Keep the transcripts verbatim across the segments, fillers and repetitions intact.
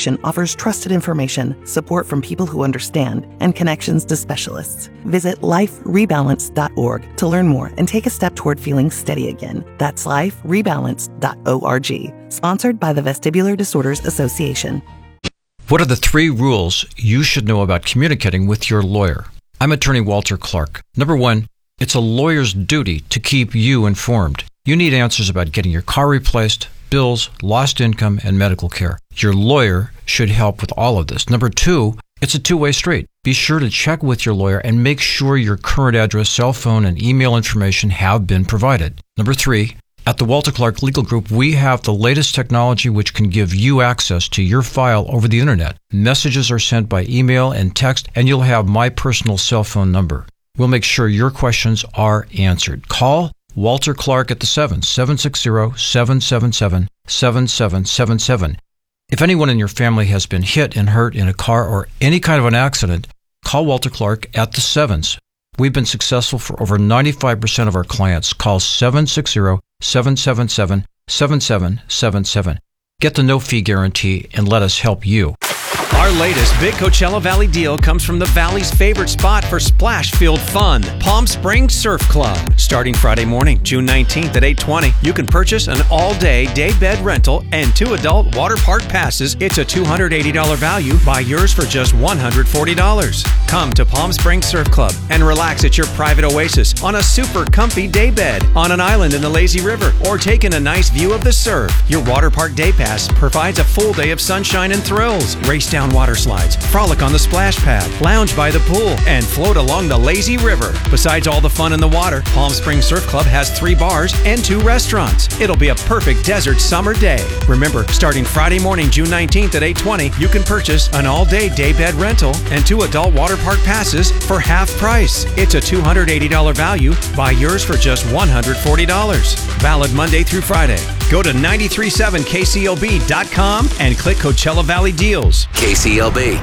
Association offers trusted information, support from people who understand, and connections to specialists. Visit life rebalance dot org to learn more and take a step toward feeling steady again. That's life rebalance dot org. Sponsored by the Vestibular Disorders Association. What are the three rules you should know about communicating with your lawyer? I'm attorney Walter Clark. Number one, it's a lawyer's duty to keep you informed. You need answers about getting your car replaced, bills, lost income, and medical care. Your lawyer should help with all of this. Number two, it's a two-way street. Be sure to check with your lawyer and make sure your current address, cell phone, and email information have been provided. Number three, at the Walter Clark Legal Group, we have the latest technology which can give you access to your file over the internet. Messages are sent by email and text, and you'll have my personal cell phone number. We'll make sure your questions are answered. Call Walter Clark at the seven, seven six zero, seven seven seven, seven seven seven seven. If anyone in your family has been hit and hurt in a car or any kind of an accident, call Walter Clark at the sevens. We've been successful for over ninety-five percent of our clients. Call seven six zero, seven seven seven, seven seven seven seven. Get the no-fee guarantee and let us help you. Our latest big Coachella Valley deal comes from the Valley's favorite spot for splash-filled fun, Palm Springs Surf Club. Starting Friday morning, June nineteenth at eight twenty, you can purchase an all-day day bed rental and two adult water park passes. It's a two hundred eighty dollars value. Buy yours for just one hundred forty dollars. Come to Palm Springs Surf Club and relax at your private oasis on a super comfy day bed on an island in the lazy river or take in a nice view of the surf. Your water park day pass provides a full day of sunshine and thrills. Race down water slides, frolic on the splash pad, lounge by the pool, and float along the lazy river. Besides all the fun in the water, Palm Springs Surf Club has three bars and two restaurants. It'll be a perfect desert summer day. Remember, starting Friday morning, June nineteenth at eight twenty, you can purchase an all-day day bed rental and two adult water park passes for half price. It's a two hundred eighty dollars value. Buy yours for just one hundred forty dollars. Valid Monday through Friday. Go to nine three seven K C L B dot com and click Coachella Valley Deals. K C L B.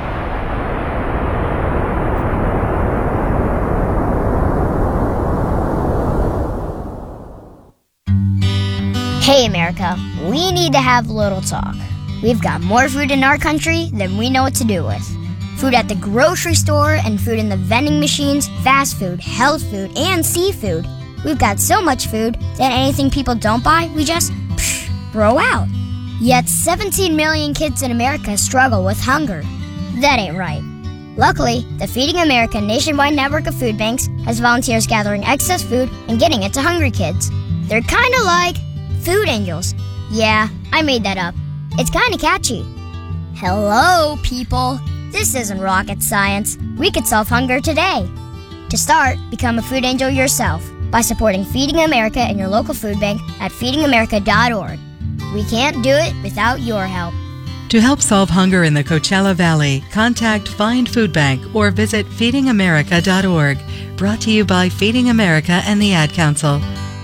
Hey America, we need to have a little talk. We've got more food in our country than we know what to do with. Food at the grocery store and food in the vending machines, fast food, health food, and seafood. We've got so much food that anything people don't buy, we just psh, throw out. Yet seventeen million kids in America struggle with hunger. That ain't right. Luckily, the Feeding America nationwide network of food banks has volunteers gathering excess food and getting it to hungry kids. They're kinda like food angels. Yeah, I made that up. It's kinda catchy. Hello, people. This isn't rocket science. We could solve hunger today. To start, become a food angel yourself by supporting Feeding America in your local food bank at feeding america dot org. We can't do it without your help. To help solve hunger in the Coachella Valley, contact Find Food Bank or visit feeding america dot org. Brought to you by Feeding America and the Ad Council.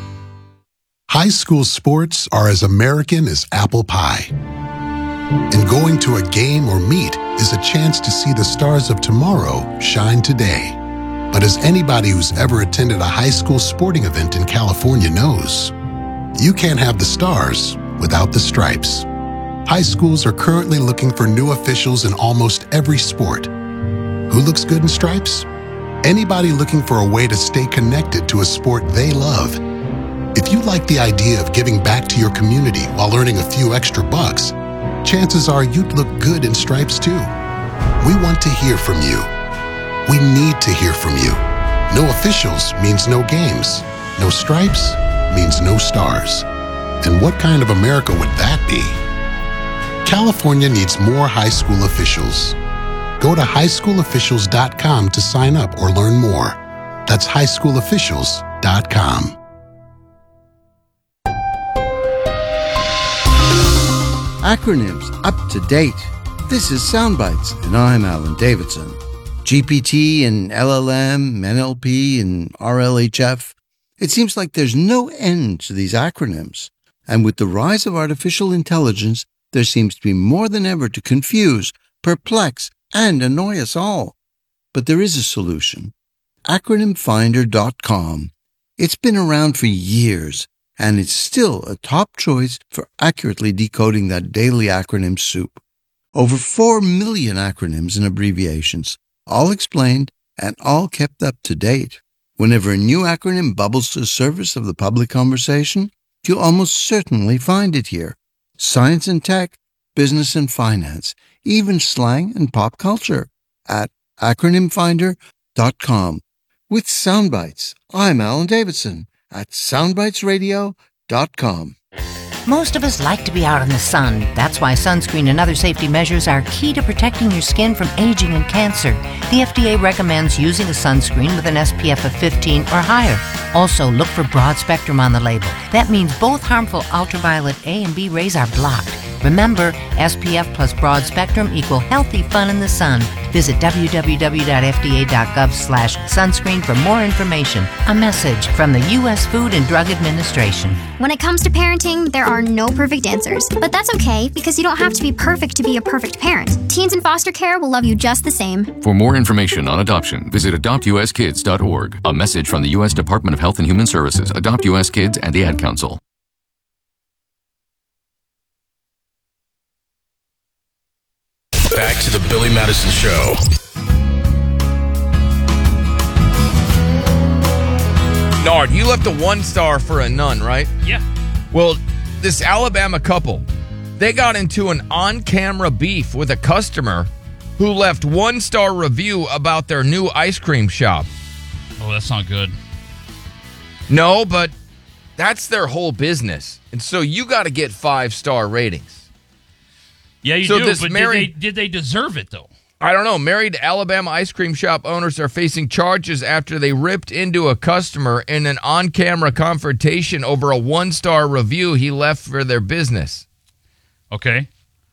High school sports are as American as apple pie. And going to a game or meet is a chance to see the stars of tomorrow shine today. But as anybody who's ever attended a high school sporting event in California knows, you can't have the stars without the stripes. High schools are currently looking for new officials in almost every sport. Who looks good in stripes? Anybody looking for a way to stay connected to a sport they love. If you like the idea of giving back to your community while earning a few extra bucks, chances are you'd look good in stripes too. We want to hear from you. We need to hear from you. No officials means no games. No stripes means no stars. And what kind of America would that be? California needs more high school officials. Go to high school officials dot com to sign up or learn more. That's high school officials dot com. Acronyms up to date. This is Soundbites, and I'm Alan Davidson. G P T and L L M, N L P and R L H F. It seems like there's no end to these acronyms. And with the rise of artificial intelligence, there seems to be more than ever to confuse, perplex, and annoy us all. But there is a solution. acronym finder dot com. It's been around for years, and it's still a top choice for accurately decoding that daily acronym soup. Over four million acronyms and abbreviations, all explained and all kept up to date. Whenever a new acronym bubbles to the surface of the public conversation, you'll almost certainly find it here. Science and tech, business and finance, even slang and pop culture at acronym finder dot com. With Soundbites, I'm Alan Davidson at soundbites radio dot com. Most of us like to be out in the sun. That's why sunscreen and other safety measures are key to protecting your skin from aging and cancer. The F D A recommends using a sunscreen with an S P F of fifteen or higher. Also, look for broad spectrum on the label. That means both harmful ultraviolet A and B rays are blocked. Remember, S P F plus broad spectrum equal healthy fun in the sun. Visit w w w dot f d a dot gov slash sunscreen for more information. A message from the U S Food and Drug Administration. When it comes to parenting, there are no perfect answers. But that's okay, because you don't have to be perfect to be a perfect parent. Teens in foster care will love you just the same. For more information on adoption, visit adopt u s kids dot org. A message from the U S Department of Health and Human Services, Adopt U S Kids, and the Ad Council. Back to the Billy Madison Show. Nard, you left a one star for a nun, right? Yeah. Well, this Alabama couple, they got into an on-camera beef with a customer who left one-star review about their new ice cream shop. Oh, that's not good. No, but that's their whole business. And so you got to get five-star ratings. Yeah, you so do, this but married, did, they, did they deserve it, though? I don't know. Married Alabama ice cream shop owners are facing charges after they ripped into a customer in an on-camera confrontation over a one-star review he left for their business. Okay.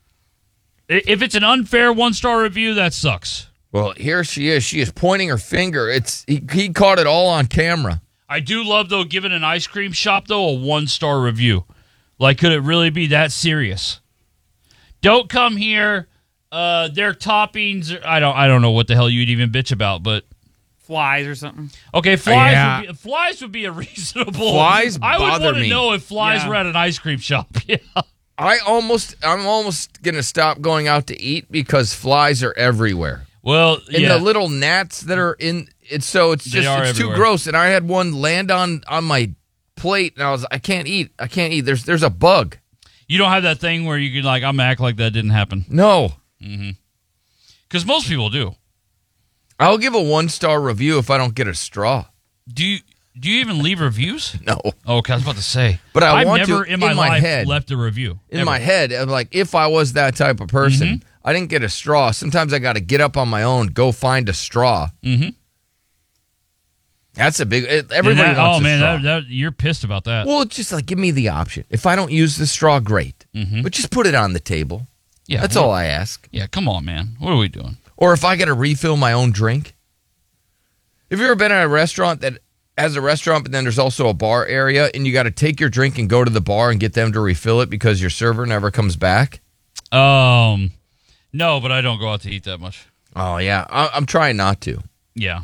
If it's an unfair one-star review, that sucks. Well, here she is. She is pointing her finger. It's he, he caught it all on camera. I do love, though, giving an ice cream shop, though, a one-star review. Like, could it really be that serious? Don't come here. Uh, their toppings. I don't. I don't know what the hell you'd even bitch about, but flies or something. Okay, flies. Yeah. Would be, flies would be a reasonable. Flies I would bother want to me. know if flies Yeah. were at an ice cream shop. Yeah. I almost. I'm almost gonna stop going out to eat because flies are everywhere. Well, and yeah. the little gnats that are in. It's so it's They just are it's everywhere. too gross. And I had one land on on my plate, and I was I can't eat. I can't eat. There's there's a bug. You don't have that thing where you can like I'm gonna act like that didn't happen. No. Mm-hmm. Because most people do. I'll give a one star review if I don't get a straw. Do you do you even leave reviews? No. Oh, okay, I was about to say. But I I've want never to in my, in my life head. left a review. In Ever. my head, I'm like, if I was that type of person, Mhm. I didn't get a straw. Sometimes I got to get up on my own, go find a straw. Mm-hmm. That's a big. It, everybody that, wants oh a man, straw. that, that, you're pissed about that. Well, it's just like give me the option. If I don't use the straw, great. Mm-hmm. But just put it on the table. Yeah, that's well, all I ask. Yeah, come on, man. What are we doing? Or if I got to refill my own drink. Have you ever been at a restaurant that has a restaurant, but then there's also a bar area, and you got to take your drink and go to the bar and get them to refill it because your server never comes back? Um, no, but I don't go out to eat that much. Oh yeah, I, I'm trying not to. Yeah.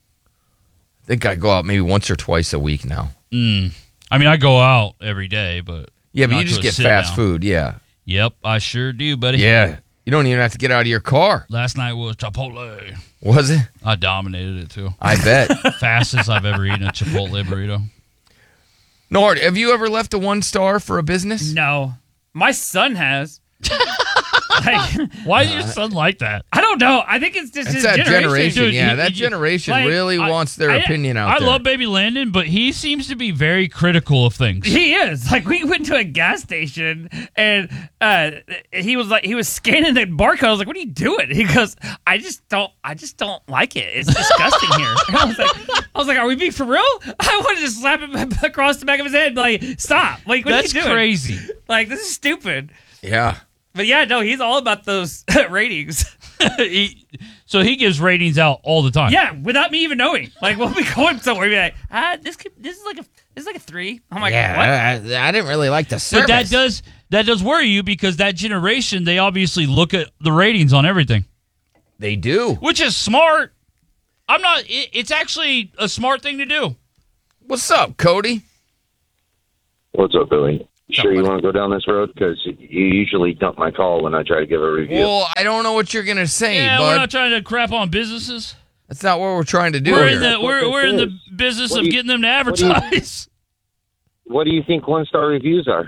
I think I go out maybe once or twice a week now. Mm. I mean, I go out every day, but Yeah, but not you just to a get sit fast down. food, yeah. Yep, I sure do, buddy. Yeah. You don't even have to get out of your car. Last night was Chipotle. Was it? I dominated it too. I bet. Fastest I've ever eaten a Chipotle burrito. Nord, have you ever left a one star for a business? No. My son has. Like, why is your son like that? I don't know. I think it's just It's his that generation. generation. Dude, yeah, he- that he- generation like, really I- wants their I- opinion out I there. love Baby Landon, but he seems to be very critical of things. He is. Like, we went to a gas station and uh, he was like, he was scanning the barcode. I was like, what are you doing? He goes, I just don't, I just don't like it. It's disgusting here. And I was like, I was like, are we being for real? I wanted to slap him across the back of his head and be like, stop. Like, what That's are you doing? crazy. Like, this is stupid. Yeah. But yeah, no, he's all about those ratings. he, so he gives ratings out all the time. Yeah, without me even knowing. Like, we'll be going somewhere, be like, ah, this could, this is like a, this is like a three. I'm like, yeah, what? I, I didn't really like the service. But that does that does worry you because that generation, they obviously look at the ratings on everything. They do. Which is smart. I'm not, it, it's actually a smart thing to do. What's up, Cody? What's up, Billy? Sure, you want to go down this road? Because you usually dump my call when I try to give a review. Well, I don't know what you're going to say, Yeah, bud. we're not trying to crap on businesses. That's not what we're trying to do We're here. in the we're, we're in the business What of do you- getting them to what do you- advertise. What do you think one-star reviews are?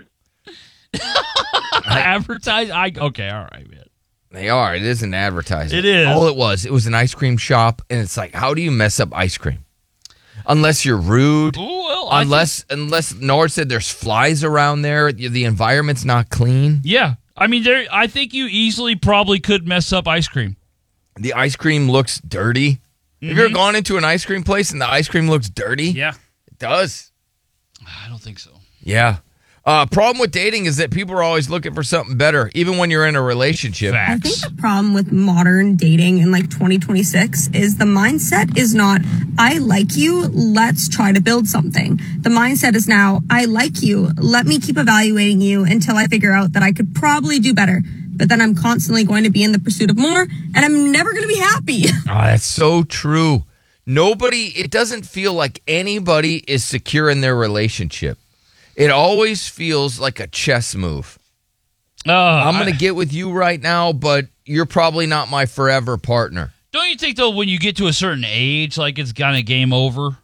advertise? I okay, all right, man. They are. It is an advertising. It is. All it was. It was an ice cream shop, and it's like, how do you mess up ice cream? Unless you're rude. Ooh, well, I unless unless Nord said there's flies around there, the environment's not clean. Yeah, I mean, there. I think you easily probably could mess up ice cream. The ice cream looks dirty. Mm-hmm. Have you ever gone into an ice cream place and the ice cream looks dirty? Yeah, it does. I don't think so. Yeah. Uh, problem with dating is that people are always looking for something better, even when you're in a relationship. I think the problem with modern dating in like twenty twenty-six is the mindset is not, I like you, let's try to build something. The mindset is now, I like you, let me keep evaluating you until I figure out that I could probably do better. But then I'm constantly going to be in the pursuit of more, and I'm never going to be happy. Oh, that's so true. Nobody, it doesn't feel like anybody is secure in their relationship. It always feels like a chess move. Uh, I'm going I- to get with you right now, but you're probably not my forever partner. Don't you think though, when you get to a certain age, like it's kind of game over?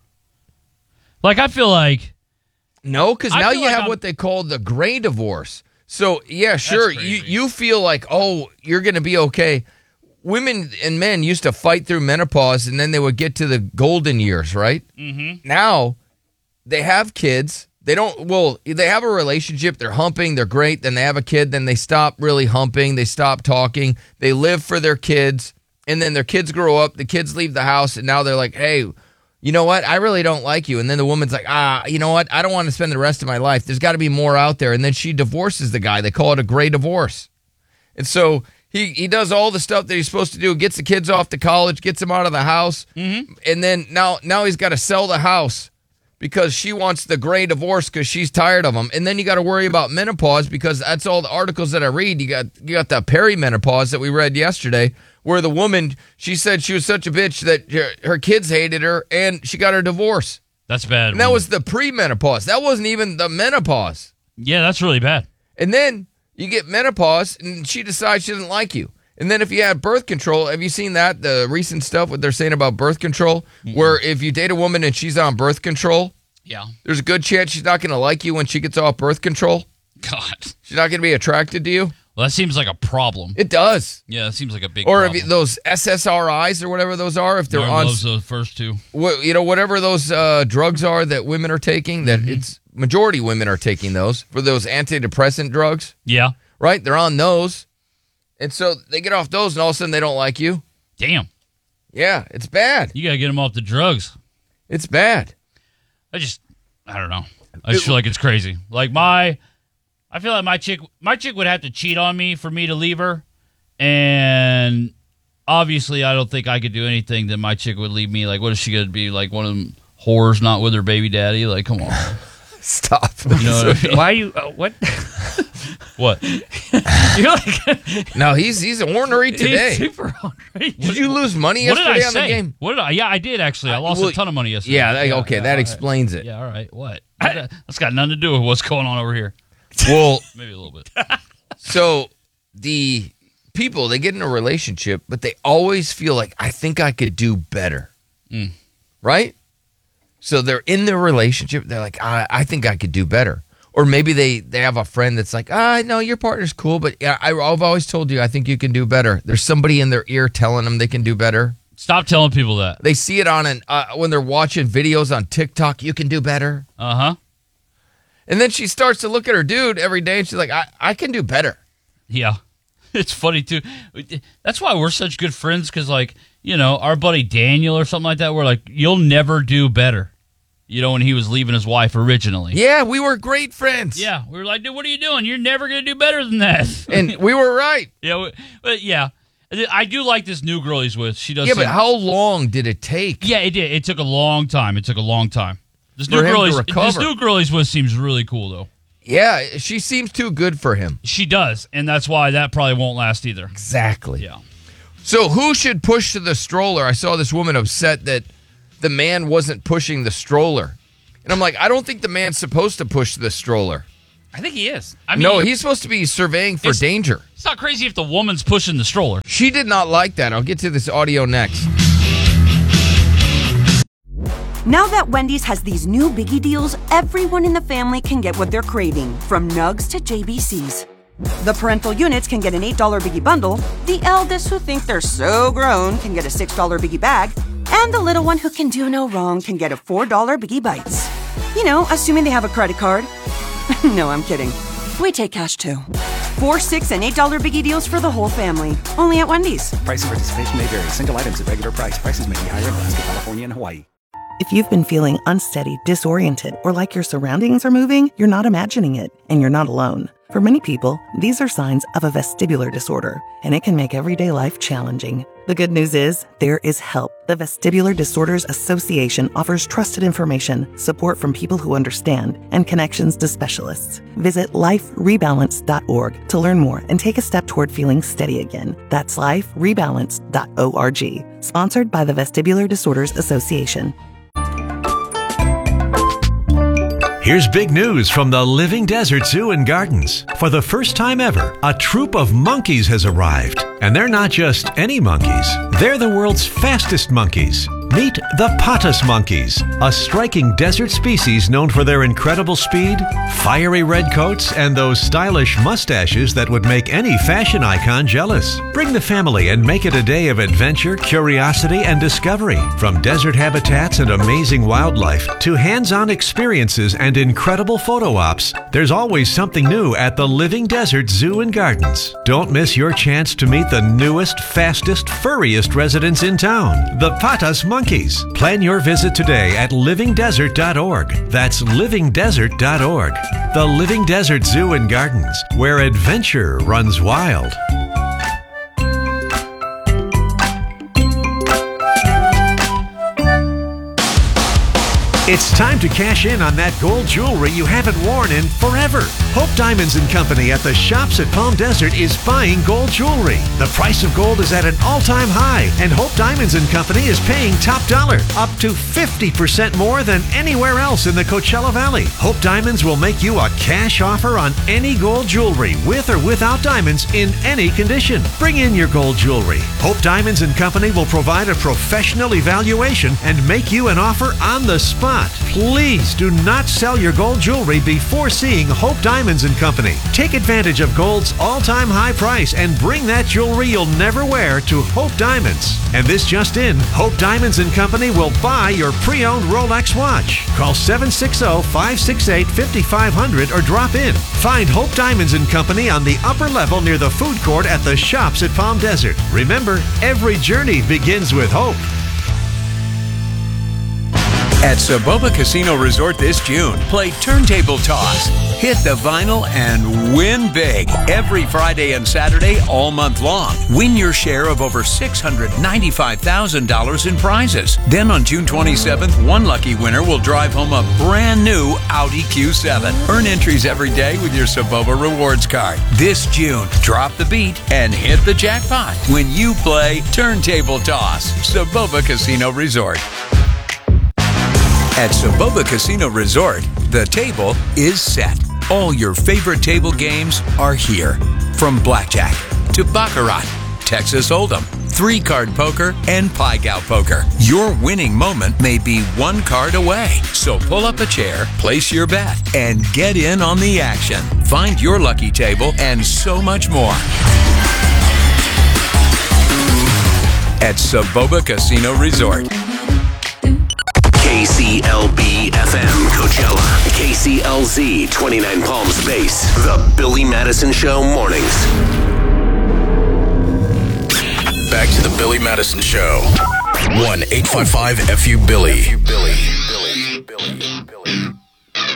Like I feel like No, because I now feel you like have I'm- what they call the gray divorce. So, yeah, sure, you, you feel like, oh, you're going to be okay. Women and men used to fight through menopause, and then they would get to the golden years, right? Mm-hmm. Now, they have kids. They don't, well, they have a relationship. They're humping. They're great. Then they have a kid. Then they stop really humping. They stop talking. They live for their kids. And then their kids grow up. The kids leave the house. And now they're like, hey, you know what? I really don't like you. And then the woman's like, ah, you know what? I don't want to spend the rest of my life. There's got to be more out there. And then she divorces the guy. They call it a gray divorce. And so he, he does all the stuff that he's supposed to do, gets the kids off to college, gets them out of the house. Mm-hmm. And then now, now he's got to sell the house because she wants the gray divorce because she's tired of him. And then you got to worry about menopause because that's all the articles that I read. You got you got the perimenopause that we read yesterday where the woman, she said she was such a bitch that her, her kids hated her and she got her divorce. That's bad. And that was the premenopause. That wasn't even the menopause. Yeah, that's really bad. And then you get menopause and she decides she doesn't like you. And then if you have birth control, have you seen that? The recent stuff, what they're saying about birth control, mm-hmm. where if you date a woman and she's on birth control, yeah, there's a good chance she's not going to like you when she gets off birth control. God. She's not going to be attracted to you. Well, that seems like a problem. It does. Yeah, it seems like a big or problem. if you, those S S R Is or whatever those are, if they're Lauren on loves those first two. Wh- you know, whatever those uh, drugs are that women are taking, that Mm-hmm. it's majority women are taking those for those antidepressant drugs. Yeah. Right? They're on those. And so they get off those and all of a sudden they don't like you. Damn. Yeah, it's bad. You got to get them off the drugs. It's bad. I just, I don't know. I just feel like it's crazy. Like my, I feel like my chick, my chick would have to cheat on me for me to leave her. And obviously I don't think I could do anything that my chick would leave me. Like, what is she going to be? Like one of them whores not with her baby daddy? Like, come on. Stop. You know what I mean? Why are you, uh, what? What? You're like, no, he's he's ornery today. He's super ornery. Did you lose money What did yesterday I on say? the game? What did I? Yeah, I did actually. I lost well, a ton of money yesterday. Yeah, that, okay, that all right. explains it. Yeah, all right. What? That- That's got nothing to do with what's going on over here. Well, Maybe a little bit. so the people, they get in a relationship, but they always feel like, I think I could do better. Mm. Right? So they're in their relationship. They're like, I, I think I could do better. Or maybe they, they have a friend that's like, ah, no, your partner's cool, but yeah, I, I've always told you I think you can do better. There's somebody in their ear telling them they can do better. Stop telling people that. They see it on an uh, when they're watching videos on TikTok. You can do better. Uh huh. And then she starts to look at her dude every day, and she's like, I, I can do better. Yeah. It's funny, too. That's why we're such good friends, because, like, you know, our buddy Daniel or something like that, we're like, you'll never do better. You know, when he was leaving his wife originally. Yeah, we were great friends. Yeah, we were like, dude, what are you doing? You're never going to do better than that. And we were right. Yeah, we, but yeah. I do like this new girl he's with. She does. Yeah, seem, but how long did it take? Yeah, it did. It took a long time. It took a long time. This For new him girl to he's, recover. this new girl he's with seems really cool, though. Yeah, she seems too good for him. She does, and that's why that probably won't last either. Exactly. Yeah. So who should push to the stroller? I saw this woman upset that the man wasn't pushing the stroller. And I'm like, I don't think the man's supposed to push the stroller. I think he is. I mean, no, he's supposed to be surveying for danger. It's not crazy if the woman's pushing the stroller. She did not like that. I'll get to this audio next. Now that Wendy's has these new biggie deals, everyone in the family can get what they're craving, from nugs to J B Cs. The parental units can get an eight dollar biggie bundle, the eldest who think they're so grown can get a six dollar biggie bag, and the little one who can do no wrong can get a four dollar biggie bites. You know, assuming they have a credit card. No, I'm kidding. We take cash too. Four, six, and eight dollar biggie deals for the whole family. Only at Wendy's. Price and participation may vary. Single items at regular price. Prices may be higher in Alaska, California, and Hawaii. If you've been feeling unsteady, disoriented, or like your surroundings are moving, you're not imagining it, and you're not alone. For many people, these are signs of a vestibular disorder, and it can make everyday life challenging. The good news is, there is help. The Vestibular Disorders Association offers trusted information, support from people who understand, and connections to specialists. Visit life rebalance dot org to learn more and take a step toward feeling steady again. That's life rebalance dot org. Sponsored by the Vestibular Disorders Association. Here's big news from the Living Desert Zoo and Gardens. For the first time ever, a troop of monkeys has arrived. And they're not just any monkeys. They're the world's fastest monkeys. Meet the Patas monkeys, a striking desert species known for their incredible speed, fiery red coats, and those stylish mustaches that would make any fashion icon jealous. Bring the family and make it a day of adventure, curiosity, and discovery. From desert habitats and amazing wildlife to hands-on experiences and incredible photo ops, there's always something new at the Living Desert Zoo and Gardens. Don't miss your chance to meet the newest, fastest, furriest residents in town, the Patas monkeys. Plan your visit today at living desert dot org. That's living desert dot org. The Living Desert Zoo and Gardens, where adventure runs wild. It's time to cash in on that gold jewelry you haven't worn in forever. Hope Diamonds and Company at the Shops at Palm Desert is buying gold jewelry. The price of gold is at an all-time high, and Hope Diamonds and Company is paying top dollar, up to fifty percent more than anywhere else in the Coachella Valley. Hope Diamonds will make you a cash offer on any gold jewelry, with or without diamonds, in any condition. Bring in your gold jewelry. Hope Diamonds and Company will provide a professional evaluation and make you an offer on the spot. Please do not sell your gold jewelry before seeing Hope Diamonds and Company. Take advantage of gold's all-time high price and bring that jewelry you'll never wear to Hope Diamonds. And this just in, Hope Diamonds and Company will buy your pre-owned Rolex watch. Call seven six zero, five six eight, five five zero zero or drop in. Find Hope Diamonds and Company on the upper level near the food court at the Shops at Palm Desert. Remember, every journey begins with hope. At Soboba Casino Resort this June, play Turntable Toss, hit the vinyl, and win big every Friday and Saturday all month long. Win your share of over six hundred ninety-five thousand dollars in prizes. Then on June twenty-seventh, one lucky winner will drive home a brand new Audi Q seven. Earn entries every day with your Soboba Rewards card. This June, drop the beat and hit the jackpot when you play Turntable Toss. Soboba Casino Resort. At Soboba Casino Resort, the table is set. All your favorite table games are here. From blackjack to baccarat, Texas Hold'em, three-card poker, and Pai-Gow poker. Your winning moment may be one card away. So pull up a chair, place your bet, and get in on the action. Find your lucky table and so much more at Soboba Casino Resort. K C L B F M Coachella, K C L Z twenty-nine Palm Space, The Billy Madison Show mornings. Back to the Billy Madison Show. one eight five five F U Billy. Billy. Billy. Billy.